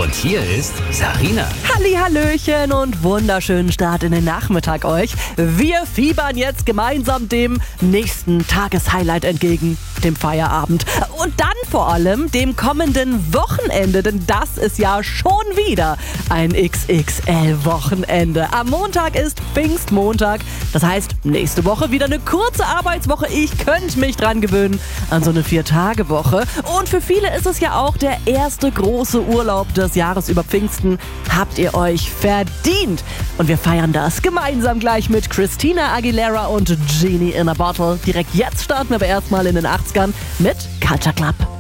Und hier ist Sarina. Hallihallöchen und wunderschönen Start in den Nachmittag euch. Wir fiebern jetzt gemeinsam dem nächsten Tageshighlight entgegen, dem Feierabend. Und dann vor allem dem kommenden Wochenende, denn das ist ja schon wieder ein XXL-Wochenende. Am Montag ist Pfingstmontag, das heißt nächste Woche wieder eine kurze Arbeitswoche. Ich könnte mich dran gewöhnen an so eine 4-Tage-Woche. Und für viele ist es ja auch der erste große Urlaub des Jahres über Pfingsten. Habt ihr euch verdient. Und wir feiern das gemeinsam gleich mit Christina Aguilera und Genie in a Bottle. Direkt jetzt starten wir aber erstmal in den 80ern mit Culture Club.